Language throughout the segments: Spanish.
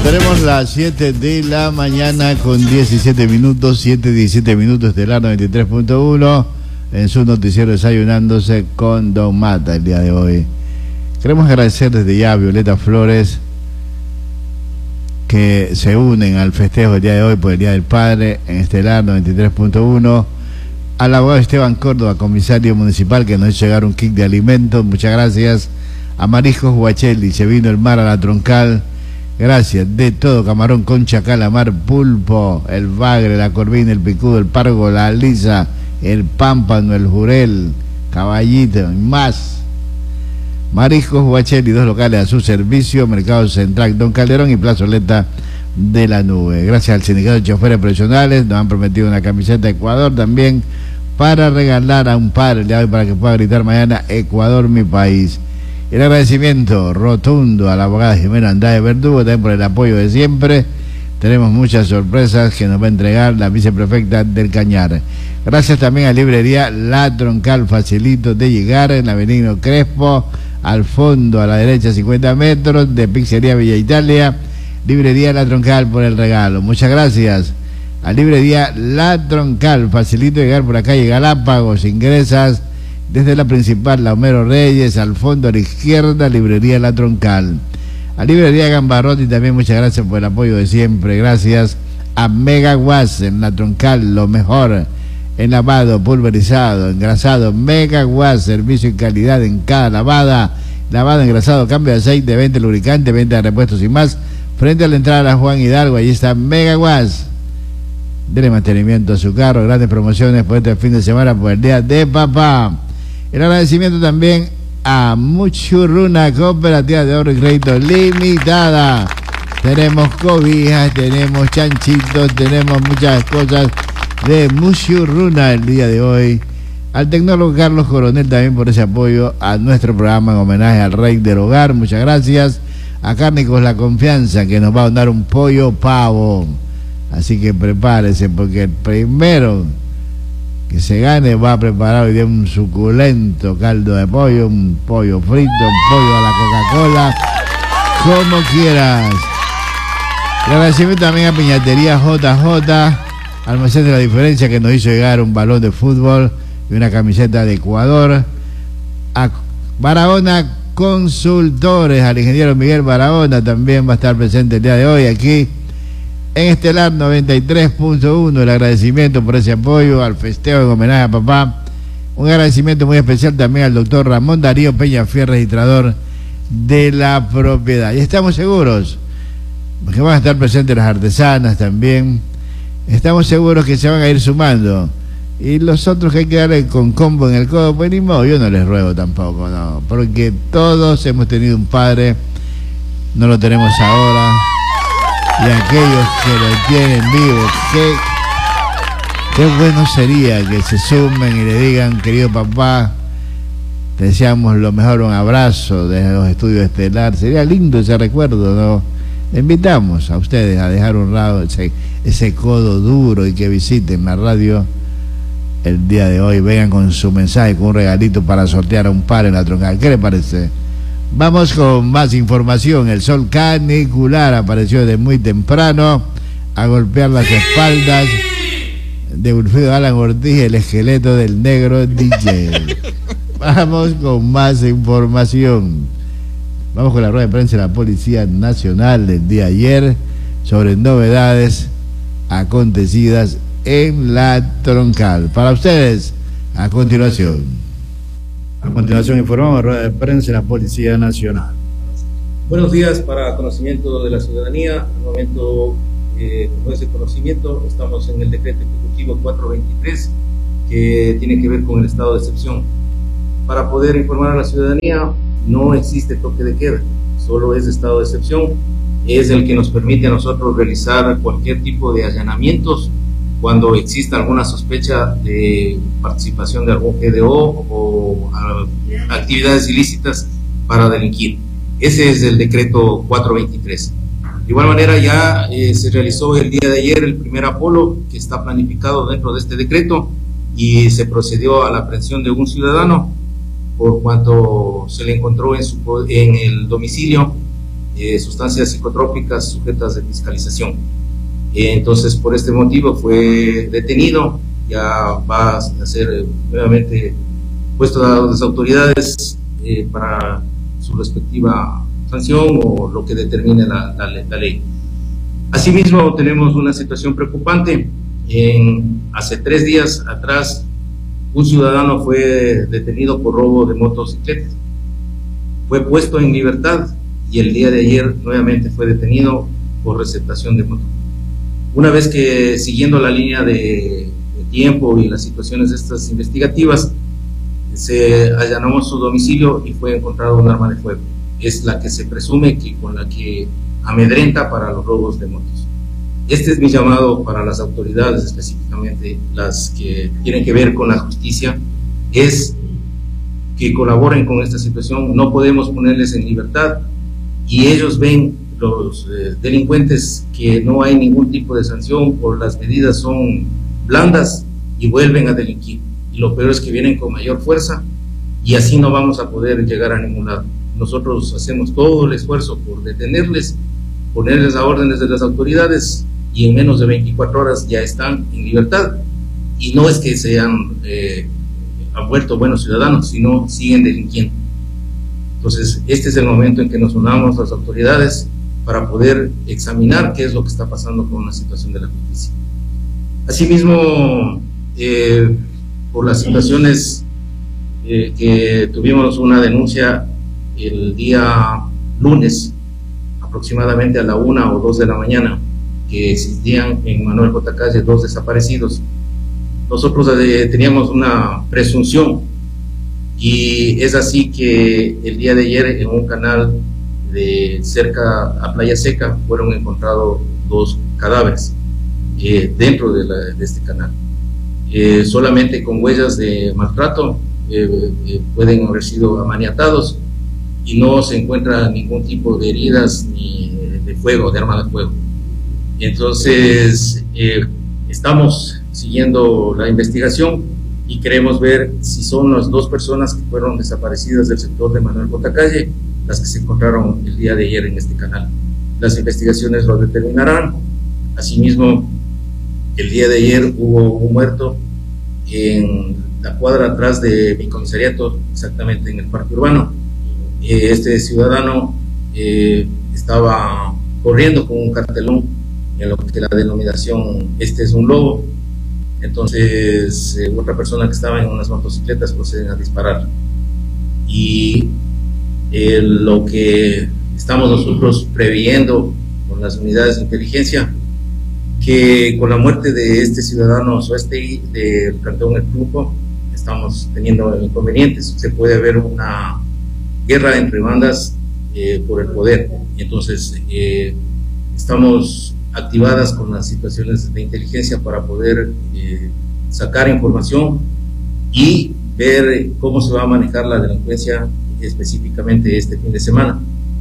Tenemos las 7 de la mañana con 17 minutos, 7:17 minutos, Estelar 93.1, en su noticiero Desayunándose con Don Mata el día de hoy. Queremos agradecer desde ya a Violeta Flores, que se unen al festejo el día de hoy por el Día del Padre en Estelar 93.1, al abogado Esteban Córdoba, comisario municipal, que nos hizo llegar un kit de alimentos, muchas gracias. A Mariscos Huacheli, se vino el mar a la troncal, gracias. De todo, camarón, concha, calamar, pulpo, el bagre, la corvina, el picudo, el pargo, la lisa, el pámpano, el jurel, caballito y más. Mariscos Huacheli, 2 locales a su servicio, Mercado Central Don Calderón y Plazoleta de la Nube. Gracias al Sindicato de Choferes Profesionales, nos han prometido una camiseta de Ecuador también para regalar a un padre el día de hoy, para que pueda gritar mañana: Ecuador, mi país. El agradecimiento rotundo a la abogada Jimena Andrade Verdugo también por el apoyo de siempre. Tenemos muchas sorpresas que nos va a entregar la viceprefecta del Cañar. Gracias también a Librería La Troncal, facilito de llegar en la Avenida Crespo, al fondo a la derecha 50 metros de Pizzería Villa Italia. Librería La Troncal por el regalo. Muchas gracias a Librería La Troncal, facilito de llegar por la calle Galápagos, ingresas desde la principal, la Homero Reyes, al fondo a la izquierda, Librería La Troncal. A Librería Gambarrotti también muchas gracias por el apoyo de siempre. Gracias a Mega Guas en La Troncal, lo mejor en lavado, pulverizado, engrasado. Mega Guas, servicio y calidad en cada lavada, lavado, engrasado, cambio de aceite, venta de lubricante, venta de repuestos y más. Frente a la entrada a la Juan Hidalgo, allí está Mega Guas. Dele mantenimiento a su carro, grandes promociones por este fin de semana por el Día de Papá. El agradecimiento también a Muchurruna, Cooperativa de Ahorro y Crédito Limitada. Tenemos cobijas, tenemos chanchitos, tenemos muchas cosas de Muchurruna el día de hoy. Al tecnólogo Carlos Coronel también por ese apoyo a nuestro programa en homenaje al Rey del Hogar. Muchas gracias. A Cárnicos La Confianza, que nos va a dar un pollo pavo. Así que prepárese, porque el primero que se gane va a preparar hoy día un suculento caldo de pollo, un pollo frito, un pollo a la Coca-Cola, como quieras. Le agradecimiento también a Piñatería JJ, Almacén de la Diferencia, que nos hizo llegar un balón de fútbol y una camiseta de Ecuador. A Barahona Consultores, al ingeniero Miguel Barahona, también va a estar presente el día de hoy aquí en Estelar 93.1, el agradecimiento por ese apoyo al festejo en homenaje a papá. Un agradecimiento muy especial también al doctor Ramón Darío Peñafiel, registrador de la propiedad. Y estamos seguros que van a estar presentes las artesanas también. Estamos seguros que se van a ir sumando. Y los otros que hay que darle con combo en el codo, pues ni modo, yo no les ruego tampoco, no. Porque todos hemos tenido un padre, no lo tenemos ahora. Y aquellos que lo tienen vivo, qué bueno sería que se sumen y le digan: querido papá, te deseamos lo mejor, un abrazo desde los estudios Estelar. Sería lindo ese recuerdo, ¿no? Le invitamos a ustedes a dejar un lado ese codo duro y que visiten la radio el día de hoy. Vengan con su mensaje, con un regalito para sortear a un par en la troncal. ¿Qué le parece? Vamos con más información. El sol canicular apareció desde muy temprano a golpear las espaldas de Wilfrido Alan Ortiz, el esqueleto del negro DJ. Vamos con más información. Vamos con la rueda de prensa de la Policía Nacional del día de ayer sobre novedades acontecidas en la troncal. Para ustedes, a continuación. A continuación informamos rueda de prensa de la Policía Nacional. Buenos días. Para conocimiento de la ciudadanía, al momento con ese conocimiento estamos en el decreto ejecutivo 423 que tiene que ver con el estado de excepción. Para poder informar a la ciudadanía, no existe toque de queda, solo es estado de excepción. Es el que nos permite a nosotros realizar cualquier tipo de allanamientos cuando exista alguna sospecha de participación de algún GDO o actividades ilícitas para delinquir. Ese es el decreto 423. De igual manera, ya se realizó el día de ayer el primer apolo que está planificado dentro de este decreto y se procedió a la aprehensión de un ciudadano por cuanto se le encontró en el domicilio sustancias psicotrópicas sujetas de fiscalización. Entonces, por este motivo fue detenido, ya va a ser nuevamente puesto a las autoridades para su respectiva sanción o lo que determine la ley. Asimismo, tenemos una situación preocupante. Hace 3 días atrás, un ciudadano fue detenido por robo de motocicletas. Fue puesto en libertad y el día de ayer nuevamente fue detenido por receptación de moto. Una vez que, siguiendo la línea de tiempo y las situaciones estas investigativas, se allanó su domicilio y fue encontrado un arma de fuego. Es la que se presume que con la que amedrenta para los robos de motos. Este es mi llamado para las autoridades, específicamente las que tienen que ver con la justicia, es que colaboren con esta situación. No podemos ponerles en libertad y ellos ven, los delincuentes, que no hay ningún tipo de sanción o las medidas son blandas y vuelven a delinquir. Y lo peor es que vienen con mayor fuerza y así no vamos a poder llegar a ningún lado. Nosotros hacemos todo el esfuerzo por detenerles, ponerles a órdenes de las autoridades y en menos de 24 horas ya están en libertad. Y no es que se han vuelto buenos ciudadanos, sino siguen delinquiendo. Entonces, este es el momento en que nos unamos las autoridades para poder examinar qué es lo que está pasando con la situación de la justicia. Asimismo, por las situaciones que tuvimos una denuncia el día lunes, aproximadamente a la 1 o 2 de la mañana, que existían en Manuel J. Calle 2 desaparecidos. Nosotros teníamos una presunción y es así que el día de ayer en un canal de cerca a Playa Seca fueron encontrados 2 cadáveres dentro de este canal, solamente con huellas de maltrato. Pueden haber sido amaniatados y no se encuentra ningún tipo de heridas ni de fuego, de arma de fuego. Entonces estamos siguiendo la investigación y queremos ver si son las 2 personas que fueron desaparecidas del sector de Manuel J. Calle las que se encontraron el día de ayer en este canal. Las investigaciones lo determinarán. Asimismo, el día de ayer hubo un muerto en la cuadra atrás de mi comisariato, exactamente en el parque urbano. Este ciudadano estaba corriendo con un cartelón en lo que la denominación "este es un lobo". Entonces otra persona que estaba en unas motocicletas proceden a disparar y lo que estamos nosotros previendo con las unidades de inteligencia, que con la muerte de este ciudadano Suestegui del cantón El Flujo estamos teniendo inconvenientes. Se puede ver una guerra entre bandas por el poder. Entonces estamos activadas con las situaciones de inteligencia para poder sacar información y ver cómo se va a manejar la delincuencia específicamente este fin de semana.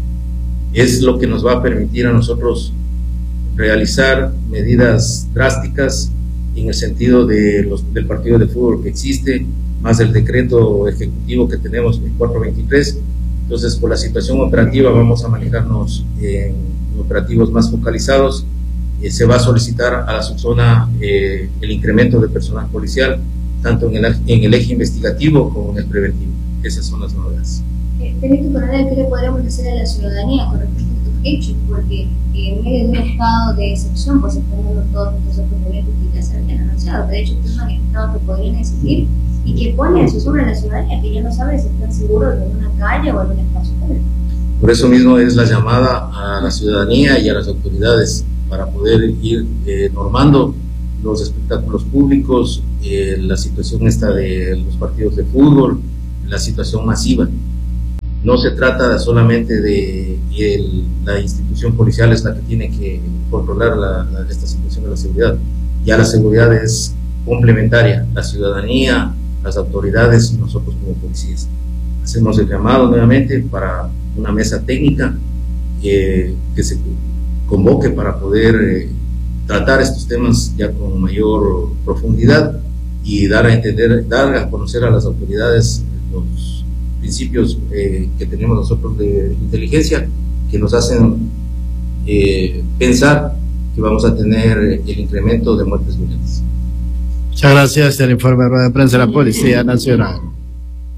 Es lo que nos va a permitir a nosotros realizar medidas drásticas en el sentido del partido de fútbol que existe, más el decreto ejecutivo que tenemos en 423. Entonces, por la situación operativa vamos a manejarnos en operativos más focalizados. Se va a solicitar a la subzona el incremento de personal policial, tanto en el eje investigativo como en el preventivo. Esas son las novedades. Teniente Coronel, ¿qué le podríamos decir a la ciudadanía con respecto a estos hechos? Porque en medio de un estado de excepción, pues se están dando todos estos otros eventos que ya se habían anunciado. De hecho, estos manifestados que podrían existir y que pone en zozobra a la ciudadanía, que ya no sabe si están seguros en una calle o en un espacio público. Por eso mismo es la llamada a la ciudadanía y a las autoridades para poder ir normando los espectáculos públicos, la situación esta de los partidos de fútbol, la situación masiva. No se trata solamente de la institución policial es la que tiene que controlar esta situación de la seguridad. Ya la seguridad es complementaria, la ciudadanía, las autoridades y nosotros como policías. Hacemos el llamado nuevamente para una mesa técnica que se convoque para poder tratar estos temas ya con mayor profundidad y dar a conocer a las autoridades los principios que tenemos nosotros de inteligencia que nos hacen pensar que vamos a tener el incremento de muertes violentas. Muchas gracias. El informe de rueda de prensa de la Policía Nacional.